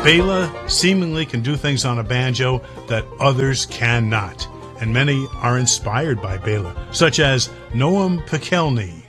Bela seemingly can do things on a banjo that others cannot, and many are inspired by Bela, such as Noam Pikelny,